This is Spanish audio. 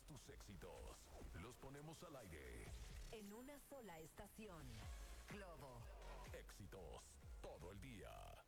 tus éxitos, los ponemos al aire. En una sola estación. Globo. Éxitos todo el día.